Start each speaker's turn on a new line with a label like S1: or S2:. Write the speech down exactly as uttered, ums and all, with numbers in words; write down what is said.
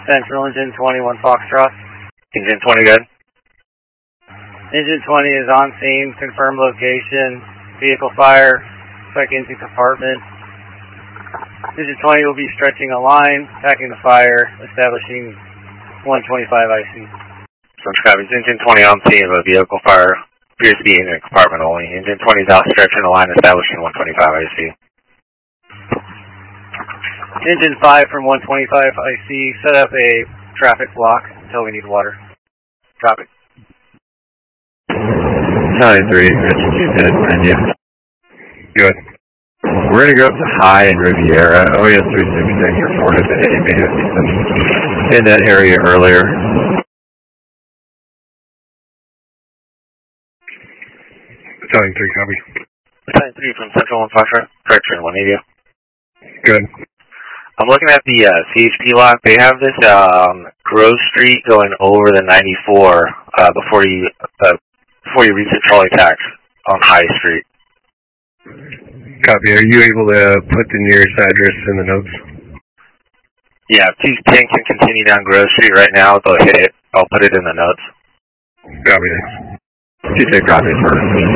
S1: Central, engine twenty-one Foxtrot.
S2: Engine twenty good.
S1: Engine twenty is on scene, confirmed location, vehicle fire, check into compartment. Engine twenty will be stretching a line, packing the fire, establishing one twenty-five I C.
S2: Central copies. Engine twenty on scene of a vehicle fire. Appears to be in a compartment only. Engine twenty is out stretching a line, establishing one twenty-five I C.
S1: Engine five from one twenty-five I C, set up a traffic block until we need water.
S2: Copy.
S3: Charlie three, Richard, you said, and you.
S2: Good.
S3: We're going to go up to High and Riviera, O E S three sixty-six, reported that A may have been in that area earlier.
S4: Battalion three, copy.
S2: Battalion three from Central one Foxtrot, correction, one eighty.
S4: Good.
S2: I'm looking at the uh, C H P log. They have this um, Grove Street going over the ninety-four uh, before you uh, before you reach the trolley tax on High Street.
S4: Copy. Are you able to put the nearest address in the notes?
S2: Yeah, if two ten can continue down Grove Street right now, they'll hit it. I'll put it in the notes.
S4: Copy.
S3: Two take copies first.